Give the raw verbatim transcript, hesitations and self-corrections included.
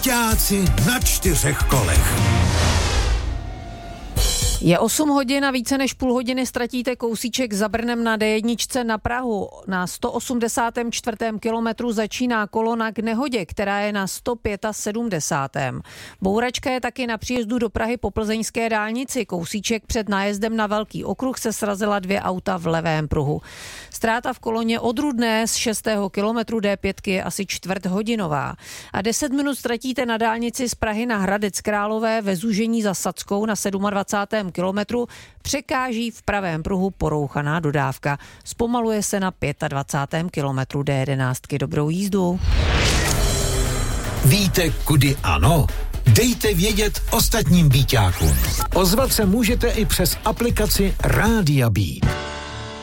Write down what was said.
Byťáci na čtyřech kolech. Je osm hodin a více než půl hodiny ztratíte kousíček za Brnem na dé jedna na Prahu. Na sto osmdesátém čtvrtém kilometru začíná kolona k nehodě, která je na sto sedmdesátém pátém Bouračka je taky na příjezdu do Prahy po plzeňské dálnici. Kousíček před nájezdem na Velký okruh se srazila dvě auta v levém pruhu. Ztráta v koloně od Rudné z šestého kilometru dé pět je asi čtvrt hodinová. A deset minut ztratíte na dálnici z Prahy na Hradec Králové ve zúžení za Sackou na dvacátém sedmém kilometru. Překáží v pravém pruhu porouchaná dodávka. Zpomaluje se na dvacátém pátém kilometru dé jedenáct. Dobrou jízdu. Víte, kudy ano? Dejte vědět ostatním byťákům. Ozvat se můžete i přes aplikaci Rádia Beat.